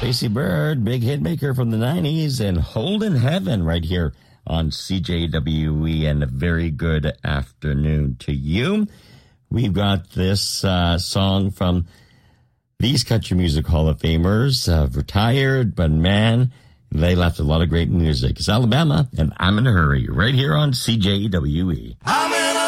Tracy Byrd, big hit maker from the 90s, and Holdin' Heaven right here on CJWE, and a very good afternoon to you. We've got this song from these Country Music Hall of Famers, retired, but man, they left a lot of great music. It's Alabama, and I'm in a hurry, right here on CJWE.